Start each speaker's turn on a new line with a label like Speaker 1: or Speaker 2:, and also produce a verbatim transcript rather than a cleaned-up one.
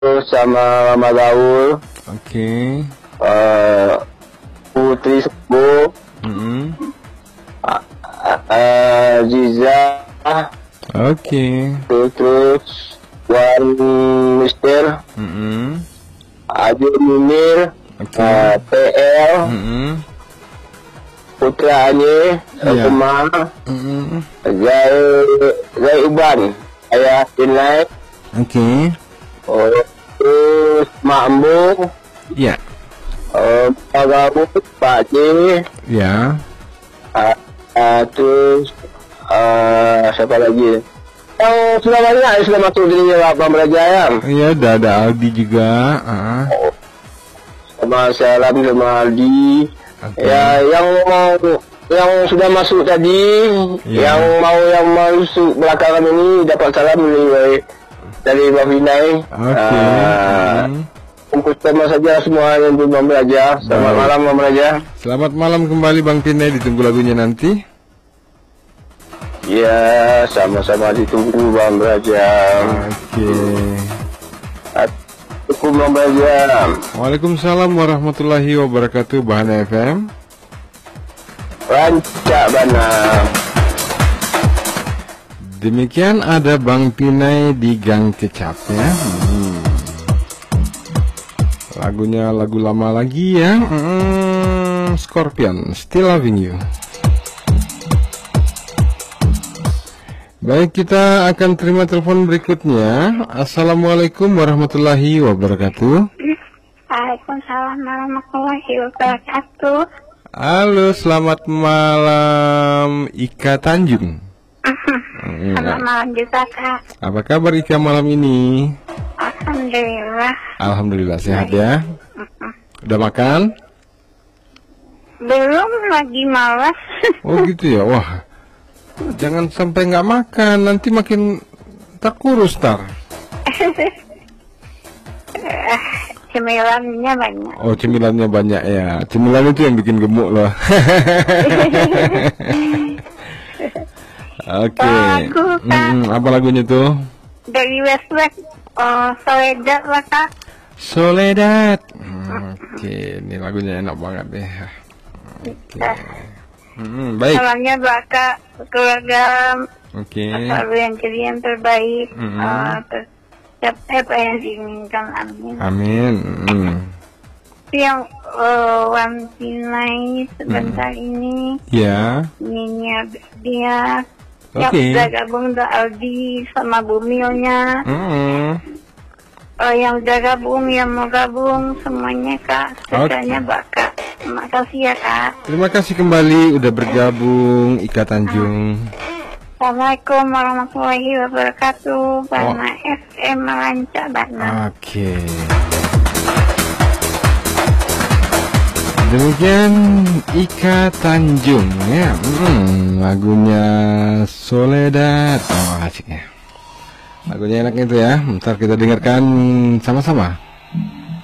Speaker 1: sama Mama Gaul.
Speaker 2: Oke.
Speaker 1: Uh, Putri Subo.
Speaker 2: Mm-hmm.
Speaker 1: Uh, uh, Ziza.
Speaker 2: Oke.
Speaker 1: Terus Wan Mister.
Speaker 2: Mm-hmm.
Speaker 1: Adi Munir.
Speaker 2: Oke.
Speaker 1: uh, P L.
Speaker 2: Mm-hmm.
Speaker 1: Putra Anye.
Speaker 2: Iya.
Speaker 1: Kemang.
Speaker 2: Mm-hmm.
Speaker 1: Zai Zai Uban. Ayah Tinai.
Speaker 2: Oke.
Speaker 1: Oh, terus Mak Ambo.
Speaker 2: Ya.
Speaker 1: Uh, Pak Gabut, Pak C.
Speaker 2: Ya.
Speaker 1: Uh, uh, terus uh, siapa lagi? Yang sudah banyak yang sudah masuk di Abang Raja ya.
Speaker 2: Iya, ada ada Aldi juga. Uh.
Speaker 1: Oh. Sama Salam sama Aldi.
Speaker 2: Okay.
Speaker 1: Ya, yang mau yang sudah masuk tadi,
Speaker 2: Ya.
Speaker 1: yang mau yang masuk belakangan ini dapat salam dari dari Mbak Vinay.
Speaker 2: Oke.
Speaker 1: Okay. Uh,
Speaker 2: hmm.
Speaker 1: Untuk sama saja semua yang belum belajar. Selamat
Speaker 2: Baik.
Speaker 1: malam Bang Raja.
Speaker 2: Selamat malam kembali Bang Pinai, ditunggu lagunya nanti.
Speaker 1: Ya, sama-sama ditunggu Bang Raja.
Speaker 2: Oke.
Speaker 1: Assalamualaikum Bang Raja.
Speaker 2: Waalaikumsalam warahmatullahi wabarakatuh. Bahana F M.
Speaker 1: Rancak Bana.
Speaker 2: Demikian ada Bang Pinai di Gang Kecap ya. Hmm. Lagunya lagu lama lagi ya. Hmm, Scorpion, Still Loving You. Baik, kita akan terima telepon berikutnya. Assalamualaikum warahmatullahi wabarakatuh.
Speaker 3: Waalaikumsalam warahmatullahi wabarakatuh.
Speaker 2: Halo, selamat malam Ika Tanjung.
Speaker 3: Selamat malam juga Kak.
Speaker 2: Apa kabar Ika malam ini?
Speaker 3: Alhamdulillah.
Speaker 2: Alhamdulillah sehat ya. Udah makan?
Speaker 3: Belum, lagi malas.
Speaker 2: Oh gitu ya, wah. Jangan sampai nggak makan, nanti makin terkurus tar.
Speaker 3: Cemilannya banyak.
Speaker 2: Oh, cemilannya banyak ya. Cemilan itu yang bikin gemuk loh. Oke. Okay. Mm, apa lagunya tuh?
Speaker 3: Dari Westlife, oh, Soledad lah Kak.
Speaker 2: Soledad. Hmm, Oke, okay. Ini lagunya enak banget deh. Oke. Okay. Hmm, baik.
Speaker 3: Salamnya buat Kak, keluarga.
Speaker 2: Oke. Okay.
Speaker 3: Selalu yang jadi yang terbaik.
Speaker 2: Mm-hmm.
Speaker 3: uh, ter apa yang diinginkan, amin.
Speaker 2: Amin. Mm.
Speaker 3: Yang uh, Wan Pinai sebentar mm. ini.
Speaker 2: Ya.
Speaker 3: Ninya dia.
Speaker 2: Oke.
Speaker 3: Yang sudah gabung udah Aldi sama Bumilnya.
Speaker 2: Mm.
Speaker 3: Uh, yang udah gabung, yang mau gabung semuanya Kak. Semuanya
Speaker 2: Okay.
Speaker 3: Kak. Terima kasih ya Kak.
Speaker 2: Terima kasih kembali udah bergabung Ika Tanjung.
Speaker 3: Assalamualaikum warahmatullahi wabarakatuh. Bana oh. F M Rancak Bana.
Speaker 2: Oke. Okay. Demikian Ika Tanjung ya. Hmm, lagunya Soledad. Oh asiknya. Lagunya enak itu ya. Bentar kita dengarkan sama-sama.